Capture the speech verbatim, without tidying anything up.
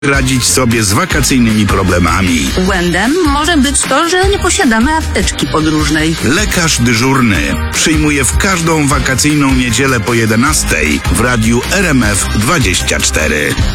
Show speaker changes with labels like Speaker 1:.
Speaker 1: radzić sobie z wakacyjnymi problemami.
Speaker 2: Błędem może być to, że nie posiadamy apteczki podróżnej.
Speaker 1: Lekarz dyżurny przyjmuje w każdą wakacyjną niedzielę po jedenastej w radiu R M F dwadzieścia cztery.